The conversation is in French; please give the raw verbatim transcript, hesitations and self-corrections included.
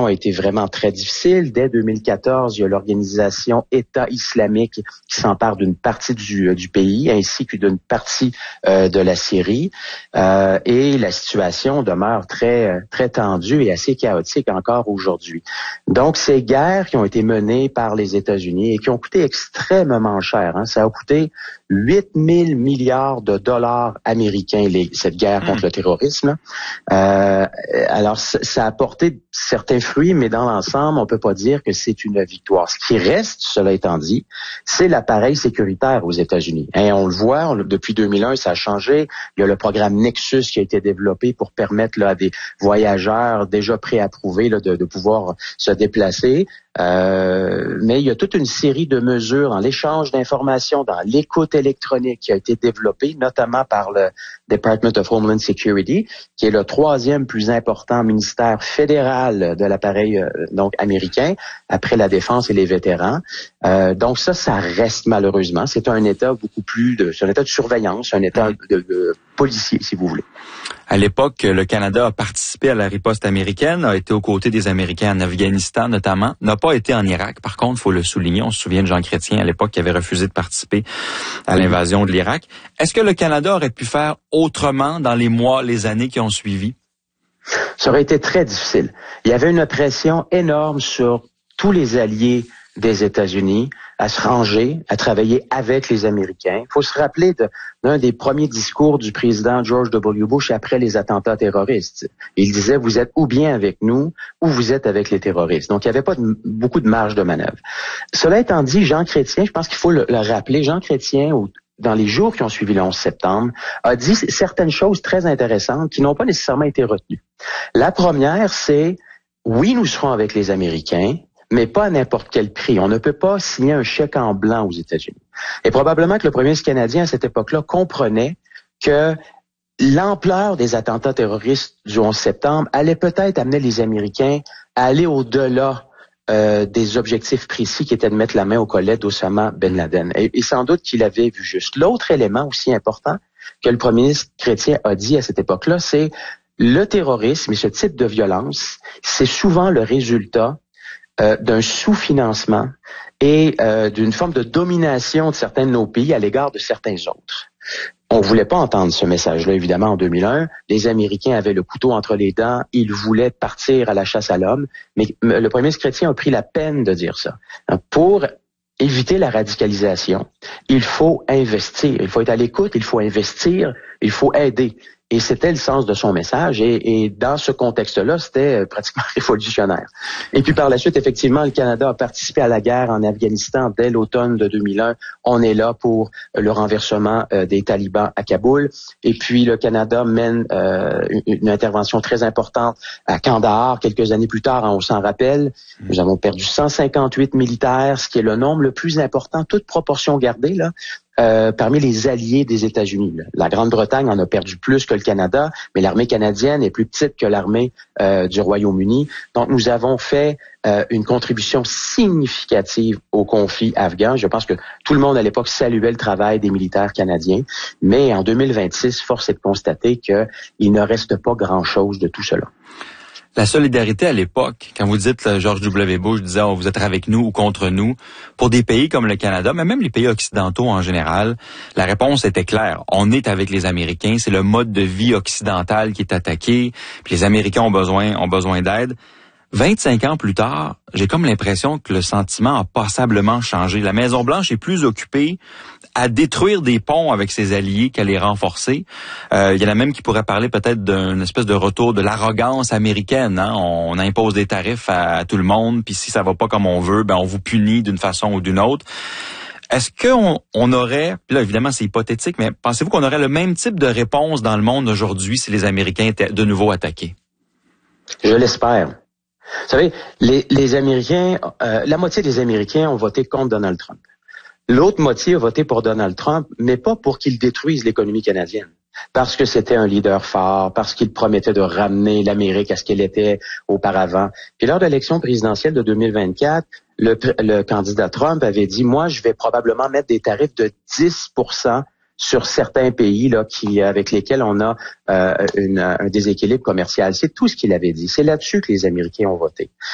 situation a été vraiment très difficile. Dès deux mille quatorze, il y a l'organisation État islamique qui s'empare d'une partie du, du pays, ainsi que d'une partie euh, de la Syrie. Euh, et la situation demeure très, très tendue et assez chaotique encore aujourd'hui. Donc, ces guerres qui ont été menées par les États-Unis et qui ont coûté extrêmement cher, hein, ça a coûté huit mille milliards de dollars américains, les, cette guerre contre le terrorisme. Euh, alors, ça a porté certains fruits, mais dans l'ensemble, on peut pas dire que c'est une victoire. Ce qui reste, cela étant dit, c'est l'appareil sécuritaire aux États-Unis. Hein, on le voit, on, depuis deux mille un, ça a changé. Il y a le programme Nexus qui a été développé pour permettre là, à des voyageurs déjà préapprouvés là, de, de pouvoir se déplacer. Euh, mais il y a toute une série de mesures dans l'échange d'informations, dans l'écoute électronique qui a été développée, notamment par le Department of Homeland Security, qui est le troisième plus important ministère fédéral de l'appareil euh, donc américain, après la défense et les vétérans. Euh, donc ça, ça reste malheureusement. C'est un État beaucoup plus de, c'est un État de surveillance, un État de, de policier, si vous voulez. À l'époque, le Canada a participé à la riposte américaine, a été aux côtés des Américains en Afghanistan notamment, n'a pas été en Irak. Par contre, il faut le souligner, on se souvient de Jean Chrétien à l'époque qui avait refusé de participer à l'invasion de l'Irak. Est-ce que le Canada aurait pu faire autrement dans les mois, les années qui ont suivi? Ça aurait été très difficile. Il y avait une pression énorme sur tous les alliés des États-Unis à se ranger, à travailler avec les Américains. Il faut se rappeler de, d'un des premiers discours du président George W. Bush après les attentats terroristes. Il disait, vous êtes ou bien avec nous, ou vous êtes avec les terroristes. Donc, il n'y avait pas de, beaucoup de marge de manœuvre. Cela étant dit, Jean Chrétien, je pense qu'il faut le, le rappeler, Jean Chrétien, au, dans les jours qui ont suivi le onze septembre, a dit certaines choses très intéressantes qui n'ont pas nécessairement été retenues. La première, c'est, oui, nous serons avec les Américains, mais pas à n'importe quel prix. On ne peut pas signer un chèque en blanc aux États-Unis. Et probablement que le premier ministre canadien, à cette époque-là, comprenait que l'ampleur des attentats terroristes du onze septembre allait peut-être amener les Américains à aller au-delà euh, des objectifs précis qui étaient de mettre la main au collet d'Osama Ben Laden. Et, et sans doute qu'il avait vu juste. L'autre élément aussi important que le premier ministre Chrétien a dit à cette époque-là, c'est le terrorisme et ce type de violence, c'est souvent le résultat Euh, d'un sous-financement et euh, d'une forme de domination de certains de nos pays à l'égard de certains autres. On voulait pas entendre ce message-là, évidemment, en deux mille un. Les Américains avaient le couteau entre les dents. Ils voulaient partir à la chasse à l'homme. Mais le premier ministre Chrétien a pris la peine de dire ça. Pour éviter la radicalisation, il faut investir. Il faut être à l'écoute, il faut investir, il faut aider. Et c'était le sens de son message. Et, et dans ce contexte-là, c'était pratiquement révolutionnaire. Et puis par la suite, effectivement, le Canada a participé à la guerre en Afghanistan dès l'automne de deux mille un. On est là pour le renversement euh, des talibans à Kaboul. Et puis le Canada mène euh, une, une intervention très importante à Kandahar quelques années plus tard. Hein, on s'en rappelle. Nous avons perdu cent cinquante-huit militaires, ce qui est le nombre le plus important, toute proportion gardée, là. Euh, parmi les alliés des États-Unis. La Grande-Bretagne en a perdu plus que le Canada, mais l'armée canadienne est plus petite que l'armée euh, du Royaume-Uni. Donc, nous avons fait euh, une contribution significative au conflit afghan. Je pense que tout le monde à l'époque saluait le travail des militaires canadiens, mais en deux mille vingt-six, force est de constater qu'il ne reste pas grand-chose de tout cela. La solidarité à l'époque, quand vous dites, là, George W. Bush disait oh, vous êtes avec nous ou contre nous, pour des pays comme le Canada, mais même les pays occidentaux en général, la réponse était claire. On est avec les Américains, c'est le mode de vie occidental qui est attaqué, puis les Américains ont besoin, ont besoin d'aide. vingt-cinq ans plus tard, j'ai comme l'impression que le sentiment a passablement changé. La Maison-Blanche est plus occupée à détruire des ponts avec ses alliés qu'à les renforcer. Euh, il y en a même qui pourraient parler peut-être d'une espèce de retour de l'arrogance américaine. Hein? On impose des tarifs à, à tout le monde, puis si ça va pas comme on veut, ben on vous punit d'une façon ou d'une autre. Est-ce qu'on on aurait, puis là évidemment c'est hypothétique, mais pensez-vous qu'on aurait le même type de réponse dans le monde aujourd'hui si les Américains étaient de nouveau attaqués? Je l'espère. Vous savez, les, les Américains, euh, la moitié des Américains ont voté contre Donald Trump. L'autre moitié a voté pour Donald Trump, mais pas pour qu'il détruise l'économie canadienne. Parce que c'était un leader fort, parce qu'il promettait de ramener l'Amérique à ce qu'elle était auparavant. Puis lors de l'élection présidentielle de deux mille vingt-quatre, le, le candidat Trump avait dit, moi, je vais probablement mettre des tarifs de dix pour cent sur certains pays là qui avec lesquels on a euh, une, un déséquilibre commercial. C'est tout ce qu'il avait dit. C'est là-dessus que les Américains ont voté.